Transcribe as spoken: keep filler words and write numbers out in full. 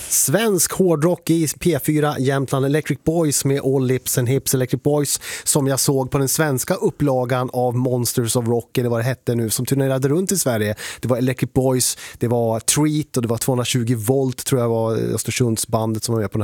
Svensk hårdrock i P fyra Jämtland, Electric Boys med All Lips and Hips. Electric Boys som jag såg på den svenska upplagan av Monsters of Rock, eller vad det hette nu, som turnerade runt i Sverige. Det var Electric Boys, det var Treat och det var tvåhundratjugo volt tror jag var Östersundsbandet som var med på den